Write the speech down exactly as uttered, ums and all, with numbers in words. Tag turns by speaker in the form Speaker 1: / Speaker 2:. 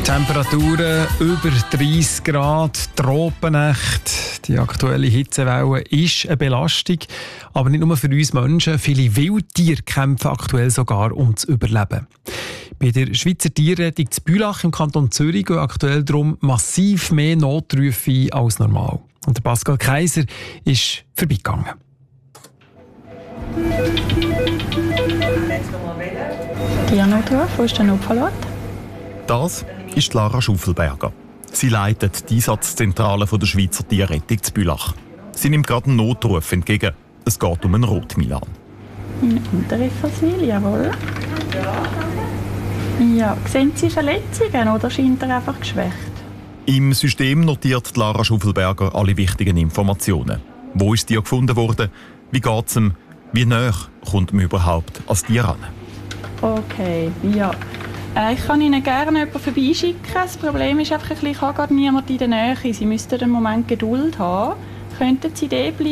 Speaker 1: Temperaturen über dreißig Grad, Tropennacht. Die aktuelle Hitzewelle ist eine Belastung. Aber nicht nur für uns Menschen. Viele Wildtiere kämpfen aktuell sogar ums Überleben. Bei der Schweizer Tierrettung zu Bülach im Kanton Zürich gehen aktuell darum massiv mehr Notrufe ein als normal. Und der Pascal Kaiser ist vorbeigegangen.
Speaker 2: Tiernotruf, wo ist der Notfallort?
Speaker 3: Das ist Lara Schuffelberger. Sie leitet die Einsatzzentrale der Schweizer Tierrettung zu Bülach. Sie nimmt gerade einen Notruf entgegen. Es geht um einen Rotmilan.
Speaker 2: Ein Unterrifferswil, jawohl. Ja, sehen Sie Verletzungen oder scheint er einfach geschwächt?
Speaker 3: Im System notiert Lara Schuffelberger alle wichtigen Informationen. Wo ist das Tier gefunden worden? Wie geht es ihm? Wie nah kommt man überhaupt an das Tier ran?
Speaker 2: Okay, ja. Äh, ich kann Ihnen gerne jemanden vorbeischicken. Das Problem ist einfach, ich habe gerade niemanden in der Nähe. Sie müssten einen Moment Geduld haben. Könnten Sie da bleiben?